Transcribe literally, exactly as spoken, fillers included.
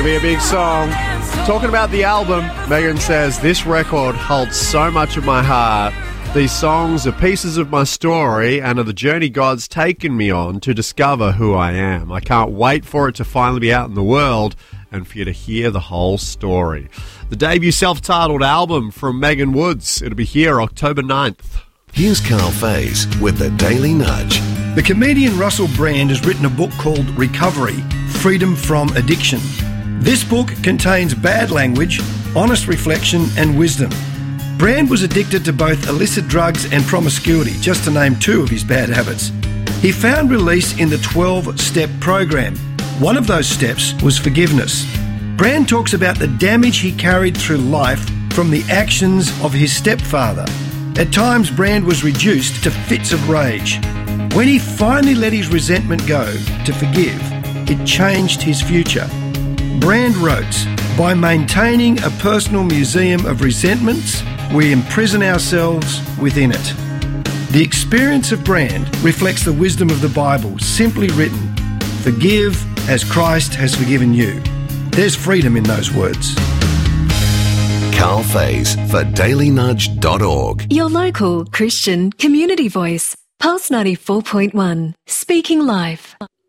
Be a big song. Talking about the album, Megan says, this record holds so much of my heart. These songs are pieces of my story and are the journey God's taken me on to discover who I am. I can't wait for it to finally be out in the world and for you to hear the whole story. The debut self-titled album from Megan Woods. It'll be here October ninth. Here's Carl Faze with the Daily Nudge. The comedian Russell Brand has written a book called Recovery, Freedom from Addiction. This book contains bad language, honest reflection and wisdom. Brand was addicted to both illicit drugs and promiscuity, just to name two of his bad habits. He found release in the twelve-step program. One of those steps was forgiveness. Brand talks about the damage he carried through life from the actions of his stepfather. At times, Brand was reduced to fits of rage. When he finally let his resentment go to forgive, it changed his future. Brand wrote, by maintaining a personal museum of resentments, we imprison ourselves within it. The experience of Brand reflects the wisdom of the Bible, simply written, forgive as Christ has forgiven you. There's freedom in those words. Carl Faze for daily nudge dot org. Your local Christian community voice. Pulse ninety-four point one. Speaking life.